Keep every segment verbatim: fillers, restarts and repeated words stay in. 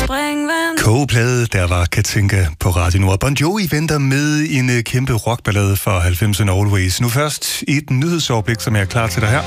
springvand. Kogeplade, der var Katinka på Radio Nord. Bon Jovi venter med en uh, kæmpe rockballade fra halvfemserne Always. Nu først et nyhedsoverblik, som jeg er klar til dig her.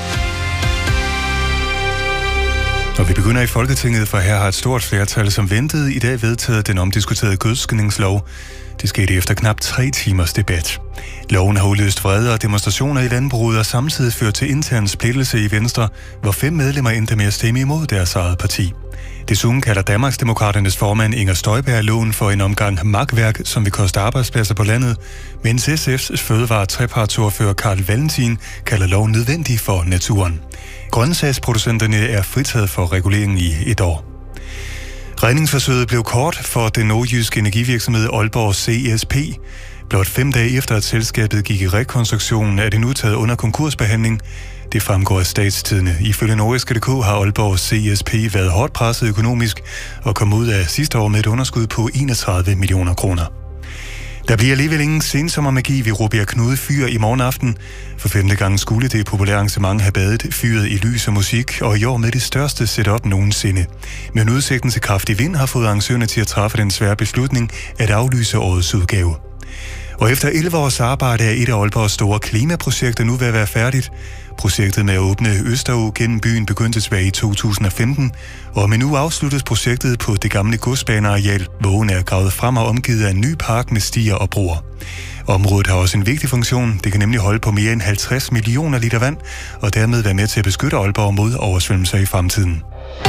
Og vi begynder i Folketinget, for her har et stort flertal, som ventede, i dag vedtaget den omdiskuterede gødskningslov. Det skete efter knap tre timers debat. Loven har udløst vrede og demonstrationer i landbruget og samtidig ført til intern splittelse i Venstre, hvor fem medlemmer endte med at stemme imod deres eget parti. Desuden kalder Danmarksdemokraternes formand Inger Støjberg loven for en omgang makværk, som vil koste arbejdspladser på landet, mens S F's fødevare- trepartsordfører Carl Valentin kalder loven nødvendig for naturen. Grøntsagsproducenterne er fritaget for reguleringen i et år. Redningsforsøget blev kort for den nordjyske energivirksomhed Aalborg C S P. Blot fem dage efter, at selskabet gik i rekonstruktionen, er det nu taget under konkursbehandling. Det fremgår af Statstidende. Ifølge Nordiske punktum d k har Aalborg C S P været hårdt presset økonomisk og kom ud af sidste år med et underskud på enogtredive millioner kroner. Der bliver alligevel ingen sensommermagi ved Rubjerg Knude Fyr i morgen aften. For femte gang skulle det populære arrangement have badet fyret i lys og musik, og i år med det største setup nogensinde. Men udsigten til kraftig vind har fået arrangørerne til at træffe den svære beslutning at aflyse årets udgave. Og efter elleve års arbejde er et af Aalborgs store klimaprojekter nu ved at være færdigt. Projektet med at åbne Østerå gennem byen begyndte tilbage i to tusind og femten, og med nu afsluttes projektet på det gamle godsbaneareal, hvor åen er gravet frem og omgivet af en ny park med stier og broer. Området har også en vigtig funktion. Det kan nemlig holde på mere end halvtreds millioner liter vand, og dermed være med til at beskytte Aalborg mod oversvømmelser i fremtiden.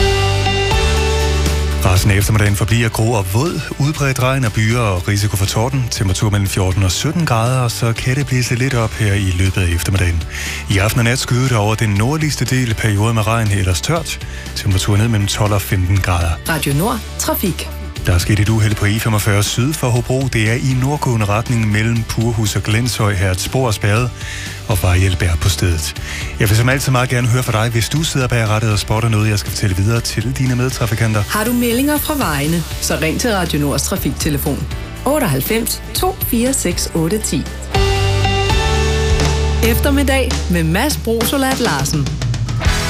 Resten af eftermiddagen forbliver grå og våd, udbredt regn og byer og risiko for torden. Temperatur mellem fjorten og sytten grader, og så kan det blæse lidt op her i løbet af eftermiddagen. I aften og nat skyder det over den nordligste del, perioder med regn ellers tørt. Temperatur ned mellem tolv og femten grader. Radio Nord. Trafik. Der er sket et uheld på E femogfyrre syd for Hobro. Det er i nordgående retning mellem Purhus og Glenshøj. Her et spor er spærret, og vejhjælp er på stedet. Jeg vil som altid meget gerne høre fra dig, hvis du sidder bag rattet og spotter noget, jeg skal fortælle videre til dine medtrafikanter. Har du meldinger fra vejene, så ring til Radio Nords trafiktelefon otteoghalvfems to fire seks otte ti. Eftermiddag med Mads Brosolat Larsen.